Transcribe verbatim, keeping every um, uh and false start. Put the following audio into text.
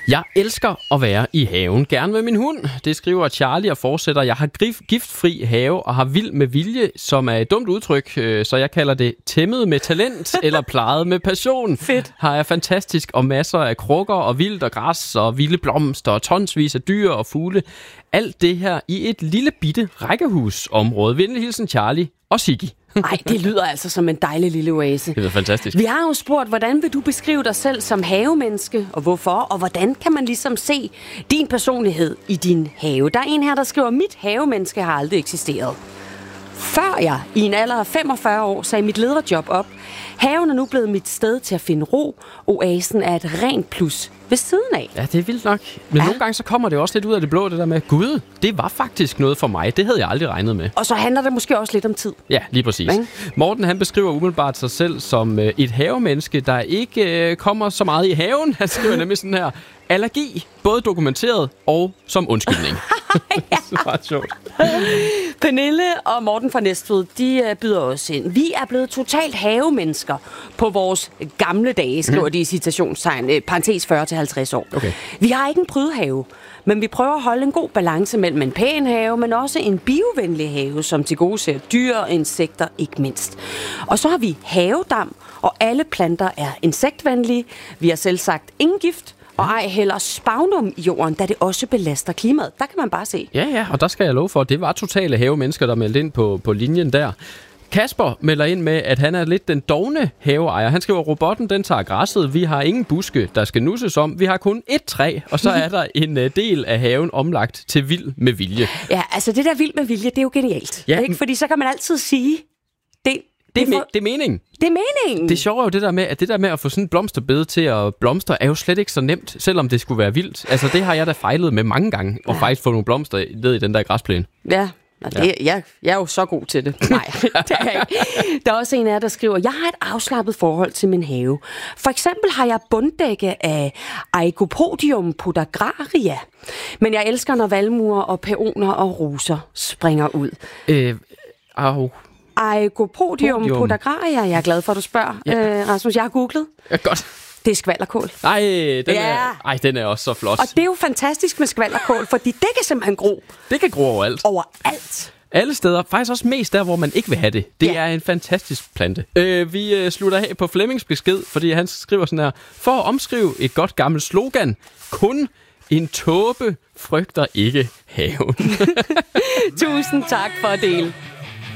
Jeg elsker at være i haven. Gerne med min hund. Det skriver Charlie og fortsætter. Jeg har giftfri have og har vild med vilje, som er et dumt udtryk, så jeg kalder det tæmmet med talent eller plejet med passion. Fedt. Har jeg fantastisk og masser af krukker og vildt og græs og vilde blomster og tonsvis af dyr og fugle. Alt det her i et lille bitte rækkehusområde. Venlig hilsen Charlie og Siggy. Nej, det lyder altså som en dejlig lille oase. Det er fantastisk. Vi har jo spurgt, hvordan vil du beskrive dig selv som havemenneske, og hvorfor, og hvordan kan man ligesom se din personlighed i din have? Der er en her, der skriver, mit havemenneske har aldrig eksisteret. Før jeg i en alder af femogfyrre år sagde mit lederjob op, haven er nu blevet mit sted til at finde ro. Oasen er et rent plus ved siden af. Ja, det er vildt nok. Men ja. Nogle gange så kommer det også lidt ud af det blå, det der med, gud, det var faktisk noget for mig. Det havde jeg aldrig regnet med. Og så handler det måske også lidt om tid. Ja, lige præcis. Bang. Morten, han beskriver umiddelbart sig selv som øh, et havemenneske, der ikke øh, kommer så meget i haven. Han skriver nemlig sådan her, allergi, både dokumenteret og som undskyldning. Det var sjovt. Pernille og Morten fra Næstved, de uh, byder os ind. Vi er blevet totalt havemennesker på vores gamle dage, skriver mm. de i citationstegn, eh, parentes fyrre til halvtreds år. Okay. Vi har ikke en prydhave, men vi prøver at holde en god balance mellem en pæn have, men også en biovenlig have, som tilgodeser dyr og insekter ikke mindst. Og så har vi havedam, og alle planter er insektvenlige. Vi har selv sagt ingen gift, og ej heller spagnum i jorden, da det også belaster klimaet. Der kan man bare se. Ja, ja, og der skal jeg love for, at det var totale havemennesker, der meldte ind på, på linjen der. Kasper melder ind med, at han er lidt den dovne haveejer. Han skriver, robotten den tager græsset. Vi har ingen buske, der skal nusses om. Vi har kun ét træ, og så er der en uh, del af haven omlagt til vild med vilje. Ja, altså det der vild med vilje, det er jo genialt. Ja. Ikke? Fordi så kan man altid sige, det, Det er, det, me- for, det er meningen. det er meningen. Det sjove er jo det der med, at det der med at få sådan en blomsterbed til at blomstre, er jo slet ikke så nemt, selvom det skulle være vildt. Altså det har jeg da fejlet med mange gange, og ja. faktisk få nogle blomster ned i den der græsplæne. Ja, og det, ja. jeg, jeg er jo så god til det. Nej, det er jeg ikke. Der er også en af jer, der skriver, jeg har et afslappet forhold til min have. For eksempel har jeg bunddække af Aegopodium podagraria. Men jeg elsker, når valmuer og peoner og roser springer ud. Øh, au. Aegopodium Podium. podagraria. Jeg er glad for, at du spørger, ja. øh, Rasmus. Jeg har googlet. Ja, godt. Det er skvalderkål. Ej, den, Ja. er, ej, den er også så flot. Og det er jo fantastisk med skvalderkål, fordi det kan simpelthen gro Det kan gro overalt. overalt. Alle steder. Faktisk også mest der, hvor man ikke vil have det. Det Ja. er en fantastisk plante. Øh, vi øh, slutter af på Flemmings besked, fordi han skriver sådan her. For at omskrive et godt gammelt slogan. Kun en tåbe frygter ikke haven. Tusind tak for at dele.